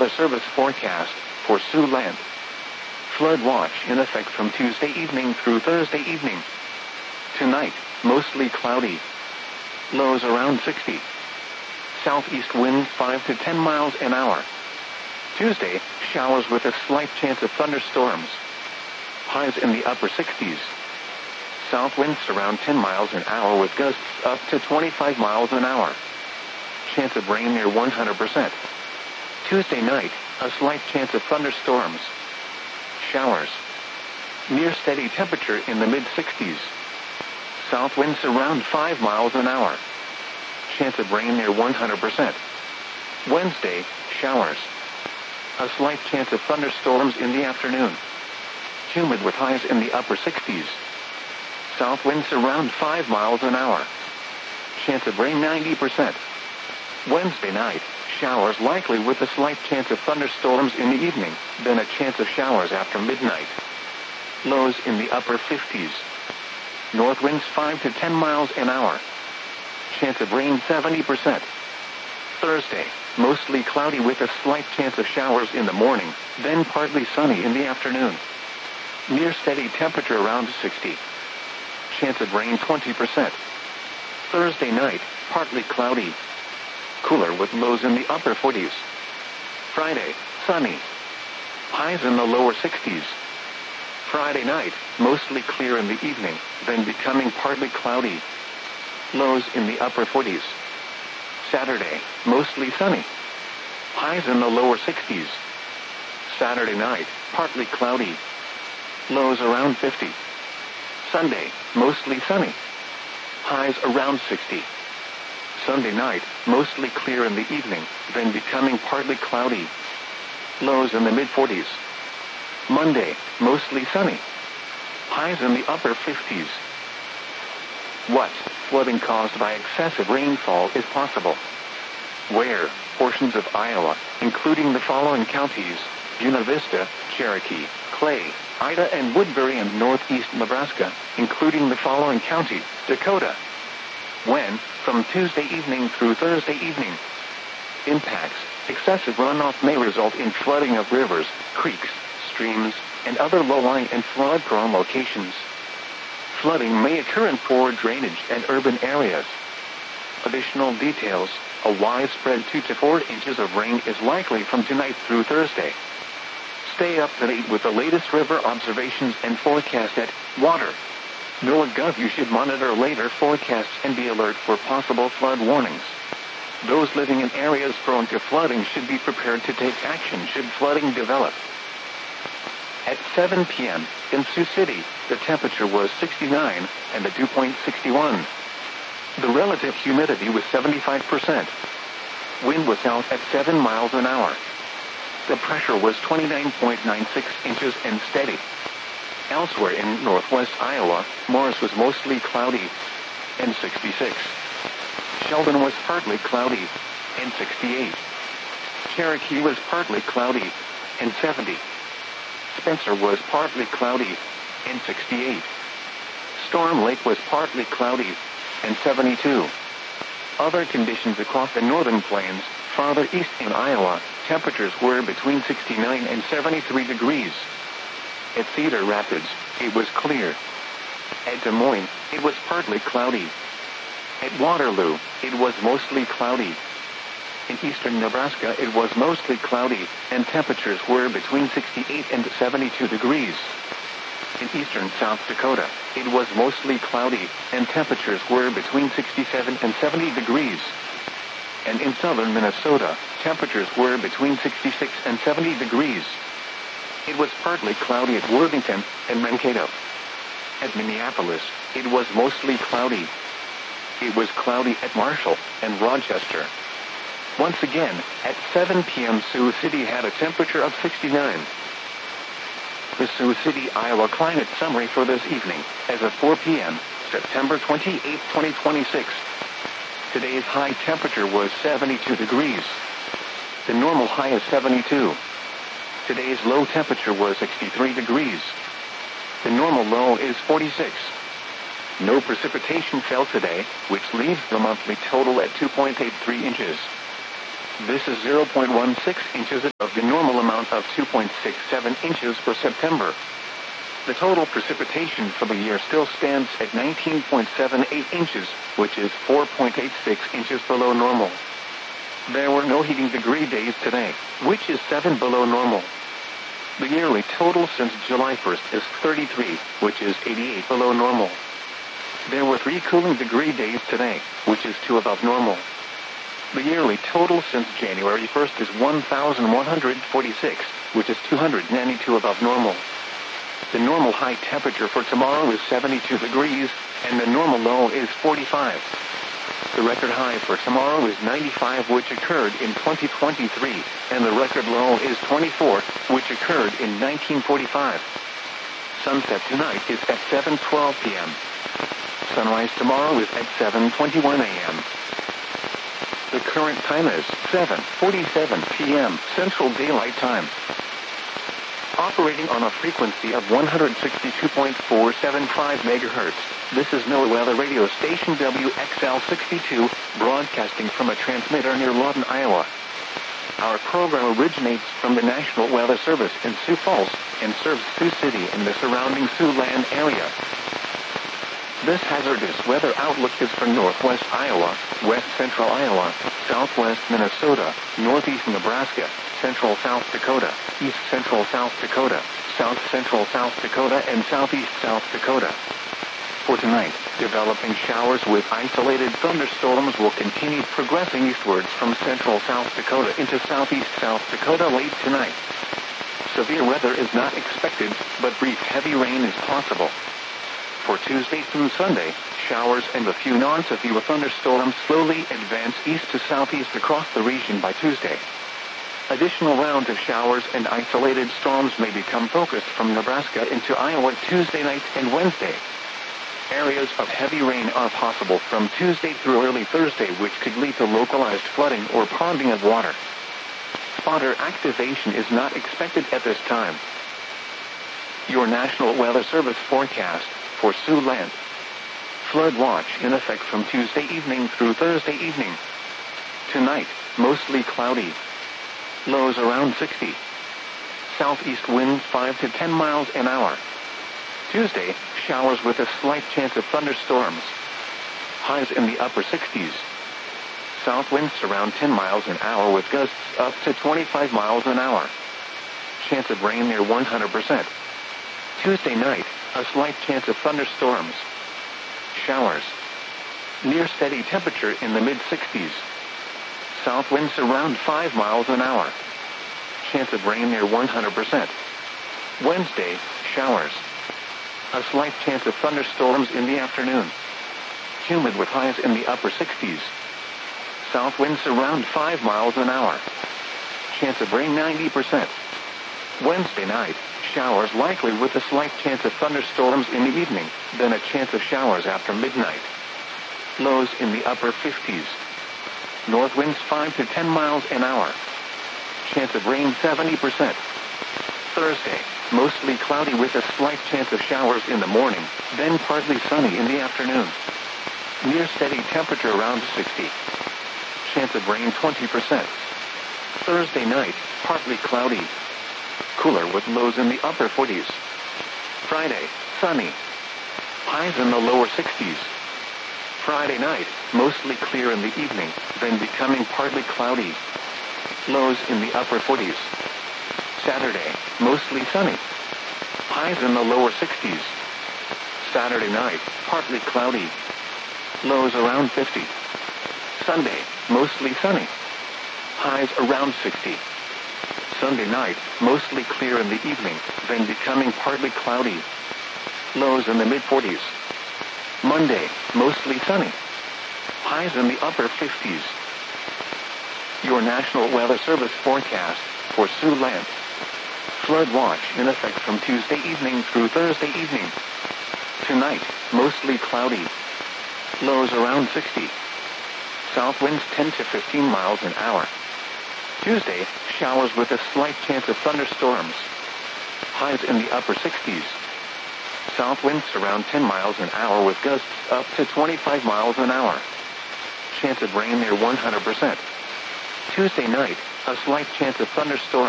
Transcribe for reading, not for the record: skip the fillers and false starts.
Weather Service forecast for Siouxland. Flood watch in effect from Tuesday evening through Thursday evening. Tonight, mostly cloudy. Lows around 60. Southeast wind 5 to 10 miles an hour. Tuesday, showers with a slight chance of thunderstorms. Highs in the upper 60s. South winds around 10 miles an hour with gusts up to 25 miles an hour. Chance of rain near 100%. Tuesday night, a slight chance of thunderstorms. Showers. Near steady temperature in the mid-60s. South winds around 5 miles an hour. Chance of rain near 100%. Wednesday, showers. A slight chance of thunderstorms in the afternoon. Humid with highs in the upper 60s. South winds around 5 miles an hour. Chance of rain 90%. Wednesday night, showers likely with a slight chance of thunderstorms in the evening, then a chance of showers after midnight. Lows in the upper 50s. North winds 5 to 10 miles an hour. Chance of rain 70%. Thursday, mostly cloudy with a slight chance of showers in the morning, then partly sunny in the afternoon. Near steady temperature around 60. Chance of rain 20%. Thursday night, partly cloudy. Cooler with lows in the upper 40s. Friday, sunny. Highs in the lower 60s. Friday night, mostly clear in the evening, then becoming partly cloudy. Lows in the upper 40s. Saturday, mostly sunny. Highs in the lower 60s. Saturday night, partly cloudy. Lows around 50. Sunday, mostly sunny. Highs around 60. Sunday night, mostly clear in the evening, then becoming partly cloudy. Lows in the mid-40s. Monday, mostly sunny. Highs in the upper 50s. What flooding caused by excessive rainfall is possible? Where portions of Iowa, including the following counties: Buena Vista, Cherokee, Clay, Ida and Woodbury, and northeast Nebraska, including the following county: Dakota. When? From Tuesday evening through Thursday evening. Impacts: excessive runoff may result in flooding of rivers, creeks, streams, and other low-lying and flood-prone locations. Flooding may occur in poor drainage and urban areas. Additional details: a widespread 2 to 4 inches of rain is likely from tonight through Thursday. Stay up to date with the latest river observations and forecast at water.NOAA.gov. You should monitor later forecasts and be alert for possible flood warnings. Those living in areas prone to flooding should be prepared to take action should flooding develop. At 7 p.m., in Sioux City, the temperature was 69 and the dew point 61. The relative humidity was 75%. Wind was south at 7 miles an hour. The pressure was 29.96 inches and steady. Elsewhere in northwest Iowa, Morris was mostly cloudy and 66. Sheldon was partly cloudy and 68. Cherokee was partly cloudy and 70. Spencer was partly cloudy and 68. Storm Lake was partly cloudy and 72. Other conditions across the northern plains, farther east in Iowa, temperatures were between 69 and 73 degrees. At Cedar Rapids, it was clear. At Des Moines, it was partly cloudy. At Waterloo, it was mostly cloudy. In eastern Nebraska, it was mostly cloudy, and temperatures were between 68 and 72 degrees. In eastern South Dakota, it was mostly cloudy, and temperatures were between 67 and 70 degrees. And in southern Minnesota, temperatures were between 66 and 70 degrees. It was partly cloudy at Worthington and Mankato. At Minneapolis, it was mostly cloudy. It was cloudy at Marshall and Rochester. Once again, at 7 p.m. Sioux City had a temperature of 69. The Sioux City, Iowa climate summary for this evening, as of 4 p.m., September 28, 2026. Today's high temperature was 72 degrees. The normal high is 72. Today's low temperature was 63 degrees. The normal low is 46. No precipitation fell today, which leaves the monthly total at 2.83 inches. This is 0.16 inches of the normal amount of 2.67 inches for September. The total precipitation for the year still stands at 19.78 inches, which is 4.86 inches below normal. There were no heating degree days today, which is 7 below normal. The yearly total since July 1st is 33, which is 88 below normal. There were 3 cooling degree days today, which is 2 above normal. The yearly total since January 1st is 1,146, which is 292 above normal. The normal high temperature for tomorrow is 72 degrees, and the normal low is 45. The record high for tomorrow is 95, which occurred in 2023, and the record low is 24, which occurred in 1945. Sunset tonight is at 7:12 p.m. Sunrise tomorrow is at 7:21 a.m. The current time is 7:47 p.m. Central Daylight Time. Operating on a frequency of 162.475 MHz, this is NOAA Weather Radio Station WXL62, broadcasting from a transmitter near Lawton, Iowa. Our program originates from the National Weather Service in Sioux Falls and serves Sioux City and the surrounding Siouxland area. This hazardous weather outlook is for northwest Iowa, west central Iowa, southwest Minnesota, northeast Nebraska, central South Dakota, east central South Dakota, south central South Dakota, and southeast South Dakota. For tonight, developing showers with isolated thunderstorms will continue progressing eastwards from central South Dakota into southeast South Dakota late tonight. Severe weather is not expected, but brief heavy rain is possible. For Tuesday through Sunday, showers and a few non-severe thunderstorms slowly advance east to southeast across the region by Tuesday. Additional rounds of showers and isolated storms may become focused from Nebraska into Iowa Tuesday night and Wednesday. Areas of heavy rain are possible from Tuesday through early Thursday, which could lead to localized flooding or ponding of water. Spotter activation is not expected at this time. Your National Weather Service forecast for Siouxland. Flood watch in effect from Tuesday evening through Thursday evening. Tonight, mostly cloudy. Lows around 60. Southeast winds 5 to 10 miles an hour. Tuesday, showers with a slight chance of thunderstorms. Highs in the upper 60s. South winds around 10 miles an hour with gusts up to 25 miles an hour. Chance of rain near 100%. Tuesday night, a slight chance of thunderstorms. Showers. Near steady temperature in the mid-60s. South winds around 5 miles an hour. Chance of rain near 100%. Wednesday, showers. A slight chance of thunderstorms in the afternoon. Humid with highs in the upper 60s. South winds around 5 miles an hour. Chance of rain 90%. Wednesday night, showers likely with a slight chance of thunderstorms in the evening, then a chance of showers after midnight. Lows in the upper 50s. North winds 5 to 10 miles an hour. Chance of rain 70%. Thursday, mostly cloudy with a slight chance of showers in the morning, then partly sunny in the afternoon. Near steady temperature around 60. Chance of rain 20%. Thursday night, partly cloudy. Cooler with lows in the upper 40s. Friday, sunny. Highs in the lower 60s. Friday night, mostly clear in the evening, then becoming partly cloudy. Lows in the upper 40s. Saturday, mostly sunny. Highs in the lower 60s. Saturday night, partly cloudy. Lows around 50. Sunday, mostly sunny. Highs around 60. Sunday night, mostly clear in the evening, then becoming partly cloudy. Lows in the mid-40s. Monday, mostly sunny. Highs in the upper 50s. Your National Weather Service forecast for Siouxland. Flood watch in effect from Tuesday evening through Thursday evening. Tonight, mostly cloudy. Lows around 60. South winds 10 to 15 miles an hour. Tuesday, showers with a slight chance of thunderstorms. Highs in the upper 60s. South winds around 10 miles an hour with gusts up to 25 miles an hour. Chance of rain near 100%. Tuesday night, a slight chance of thunderstorms.